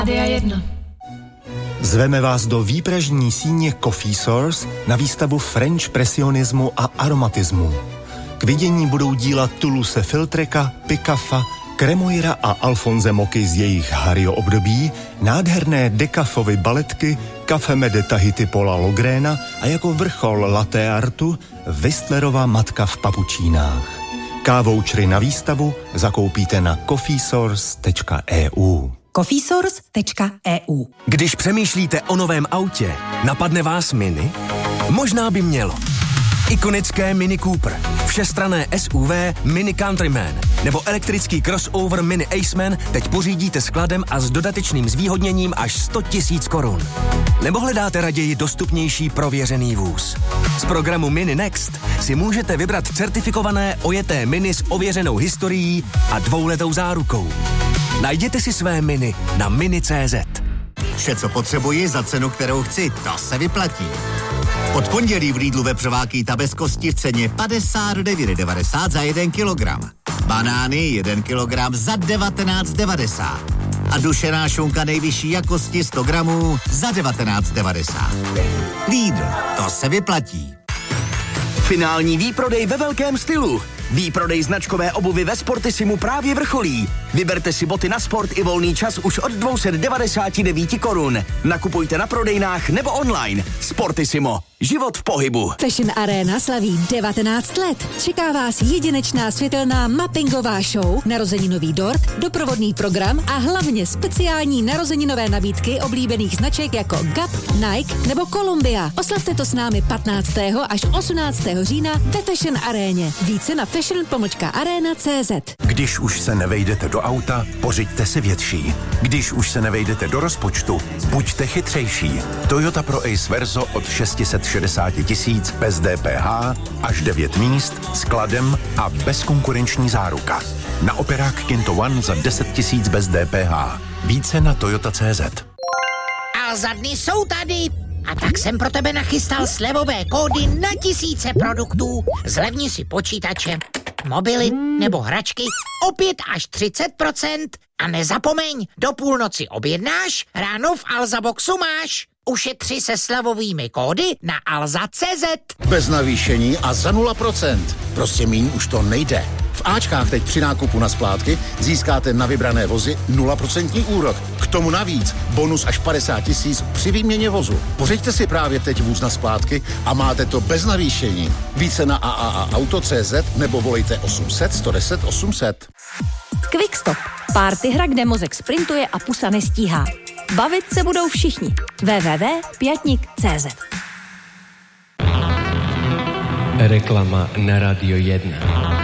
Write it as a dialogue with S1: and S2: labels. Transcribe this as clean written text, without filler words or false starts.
S1: Rádia 1.
S2: Zveme vás do výpražní síně Coffee Source na výstavu French presionismu a aromatismu. K vidění budou díla Toulouse-Lautreka, Picaffa, Cremoira a Alphonse Moky z jejich Harryho období, nádherné Decafovy baletky, Café de Tahiti Paula Logréna a jako vrchol latte artu Whistlerova matka v papučínách. Kávoučry na výstavu zakoupíte na coffeesource.eu.
S3: coffeesource.eu.
S4: Když přemýšlíte o novém autě, napadne vás Mini? Možná by mělo. Ikonické Mini Cooper, všestranné SUV Mini Countryman nebo elektrický crossover Mini Aceman teď pořídíte skladem a s dodatečným zvýhodněním až 100 000 korun. Nebo hledáte raději dostupnější prověřený vůz? Z programu Mini Next si můžete vybrat certifikované ojeté Mini s ověřenou historií a 2letou zárukou. Najděte si své Mini na mini.cz.
S5: Vše, co potřebuji za cenu, kterou chci, to se vyplatí. Od pondělí v Lidlu vepřová ta bez kosti v ceně 59,90 za 1 kilogram. Banány 1 kilogram za 19,90. A dušená šunka nejvyšší jakosti 100 gramů za 19,90. Lidl, to se vyplatí.
S4: Finální výprodej ve velkém stylu. Výprodej značkové obuvy ve Sportissimu právě vrcholí. Vyberte si boty na sport i volný čas už od 299 korun. Nakupujte na prodejnách nebo online. Sportissimo. Život v pohybu.
S3: Fashion Arena slaví 19 let. Čeká vás jedinečná světelná mappingová show, narozeninový dort, doprovodný program a hlavně speciální narozeninové nabídky oblíbených značek jako Gap, Nike nebo Columbia. Oslavte to s námi 15. až 18. října ve Fashion Aréně. Více na fashion.arena.cz.
S6: Když už se nevejdete do auta, pořiďte si větší. Když už se nevejdete do rozpočtu, buďte chytřejší. Toyota Pro Ace Verso od 660 000 bez DPH, až 9 míst, skladem a bezkonkurenční záruka. Na operák Kinto One za 10 000 bez DPH. Více na Toyota.cz.
S7: A za dny jsou tady. A tak jsem pro tebe nachystal slevové kódy na tisíce produktů. Zlevni si počítače, mobily nebo hračky o 5 až 30%. A nezapomeň, do půlnoci objednáš, ráno v Alza Boxu máš. Ušetři se slevovými kódy na alza.cz.
S8: Bez navýšení a za 0%. Prostě míň už to nejde. V Ačkách teď při nákupu na splátky získáte na vybrané vozy 0% úrok. K tomu navíc bonus až 50 000 při výměně vozu. Pořiďte si právě teď vůz na splátky a máte to bez navýšení. Více na AAAauto.cz nebo volejte 800 110 800.
S9: Quickstop. Party hra, kde mozek sprintuje a pusa nestíhá. Bavit se budou všichni. www.piatnik.cz.
S10: Reklama na Radio 1.